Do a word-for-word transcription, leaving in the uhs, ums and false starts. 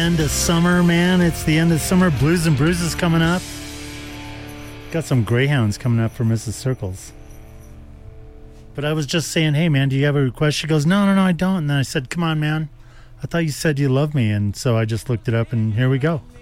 end of summer, man. It's the end of summer. Blues and Bruises coming up. Got some Greyhounds coming up for Missus Circles. But I was just saying, hey, man, do you have a request? She goes, no, no, no, I don't. And then I said, come on, man. I thought you said you love me. And so I just looked it up, and here we go.